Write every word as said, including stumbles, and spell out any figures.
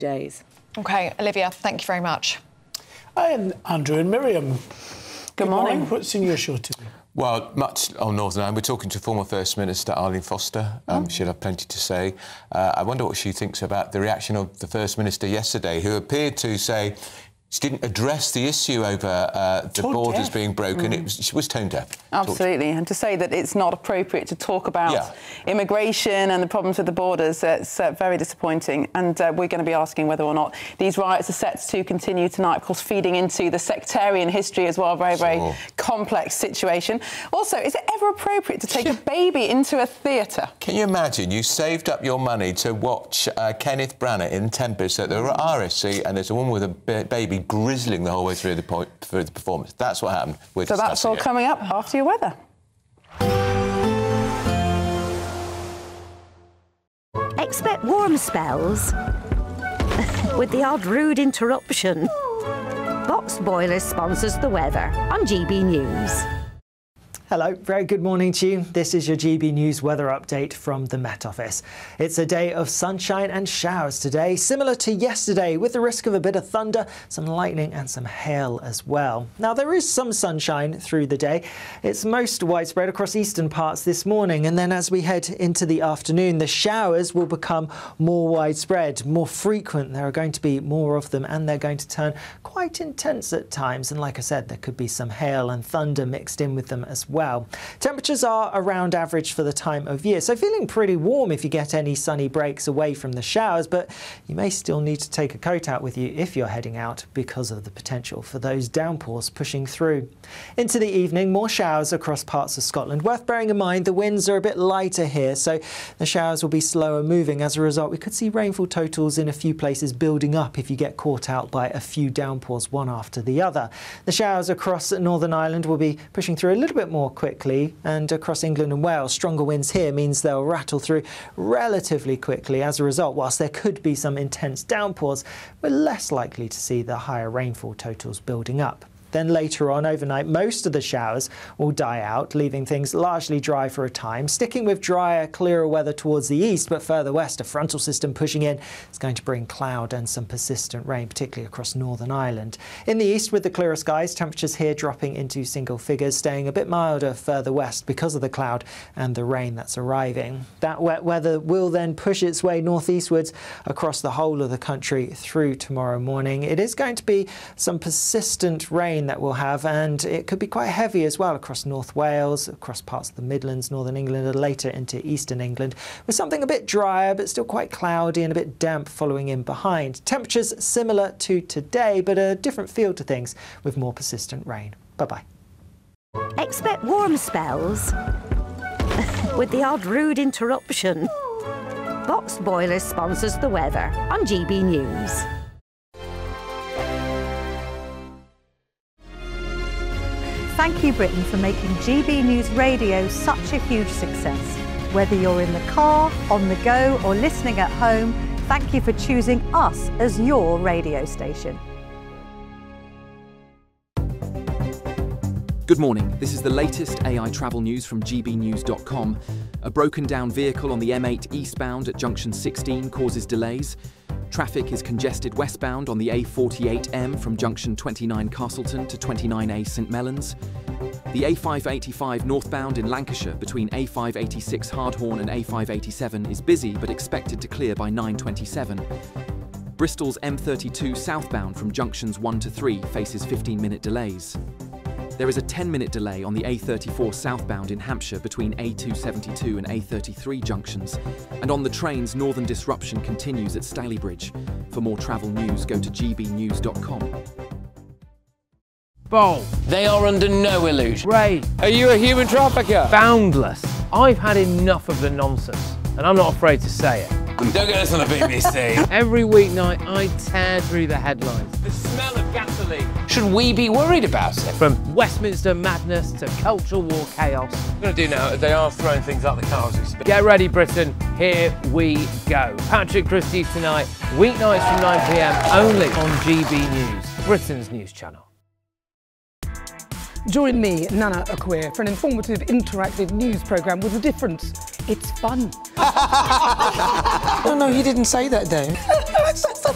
days. OK, Olivia, thank you very much. And Andrew and Miriam. Good, Good morning. morning. What's in your show today? Well, much on Northern Ireland. We're talking to former First Minister Arlene Foster. Um, oh. She'll have plenty to say. Uh, I wonder what she thinks about the reaction of the First Minister yesterday, who appeared to say she didn't address the issue over uh, the Tone borders deaf. being broken. Mm. It was, she was tone deaf. Absolutely, and to say that it's not appropriate to talk about yeah. immigration and the problems with the borders, uh, it's uh, very disappointing. And uh, we're going to be asking whether or not these riots are set to continue tonight, of course, feeding into the sectarian history as well. Very, sure. very complex situation. Also, is it ever appropriate to take a baby into a theatre? Can you imagine? You saved up your money to watch uh, Kenneth Branagh in Tempest at the R S C, and there's a woman with a ba baby grizzling the whole way through the, point, through the performance. That's what happened. We're so that's all it. coming up after your weather. Expect warm spells with the odd rude interruption. Box Boilers sponsors the weather on G B News. Hello, very good morning to you. This is your G B News weather update from the Met Office. It's a day of sunshine and showers today, similar to yesterday, with the risk of a bit of thunder, some lightning and some hail as well. Now, there is some sunshine through the day. It's most widespread across eastern parts this morning, and then as we head into the afternoon, the showers will become more widespread, more frequent. There are going to be more of them, and they're going to turn quite intense at times. And like I said, there could be some hail and thunder mixed in with them as well. Well. Temperatures are around average for the time of year, so feeling pretty warm if you get any sunny breaks away from the showers, but you may still need to take a coat out with you if you're heading out because of the potential for those downpours pushing through. Into the evening, more showers across parts of Scotland. Worth bearing in mind the winds are a bit lighter here, so the showers will be slower moving. As a result, we could see rainfall totals in a few places building up if you get caught out by a few downpours one after the other. The showers across Northern Ireland will be pushing through a little bit more quickly, and across England and Wales, stronger winds here means they'll rattle through relatively quickly. As a result, whilst there could be some intense downpours, we're less likely to see the higher rainfall totals building up. Then later on overnight, most of the showers will die out, leaving things largely dry for a time, sticking with drier, clearer weather towards the east, but further west, a frontal system pushing in is going to bring cloud and some persistent rain, particularly across Northern Ireland. In the east, with the clearer skies, temperatures here dropping into single figures, staying a bit milder further west because of the cloud and the rain that's arriving. That wet weather will then push its way northeastwards across the whole of the country through tomorrow morning. It is going to be some persistent rain that we'll have, and it could be quite heavy as well across North Wales, across parts of the Midlands, Northern England, and later into Eastern England, with something a bit drier but still quite cloudy and a bit damp following in behind. Temperatures similar to today, but a different feel to things with more persistent rain. Bye-bye. Expect warm spells with the odd rude interruption. Box Boilers sponsors the weather on G B News. Thank you, Britain, for making G B News Radio such a huge success. Whether you're in the car, on the go, or listening at home, thank you for choosing us as your radio station. Good morning. This is the latest A I travel news from G B news dot com. A broken down vehicle on the M eight eastbound at junction sixteen causes delays. Traffic is congested westbound on the A forty-eight M from junction twenty-nine Castleton to twenty-nine A St Mellons. The A five eighty-five northbound in Lancashire between A five eighty-six Hardhorn and A five eighty-seven is busy but expected to clear by nine twenty-seven. Bristol's M thirty-two southbound from junctions one to three faces fifteen minute delays. There is a ten minute delay on the A thirty-four southbound in Hampshire between A two seventy-two and A thirty-three junctions. And on the trains, northern disruption continues at Stalybridge. For more travel news, go to G B news dot com. Bold. They are under no illusion. Ray. Are you a human trafficker? Boundless. I've had enough of the nonsense, and I'm not afraid to say it. Don't get this on the B B C. Every weeknight, I tear through the headlines. The smell of gasoline. Should we be worried about it? From Westminster madness to cultural war chaos. What I'm going to do now is they are throwing things out the car as we speak. Get ready, Britain. Here we go. Patrick Christie's tonight, weeknights from nine p m only on G B News, Britain's news channel. Join me, Nana Akweer, for an informative, interactive news programme with a difference. It's fun. No, no, he didn't say that, though.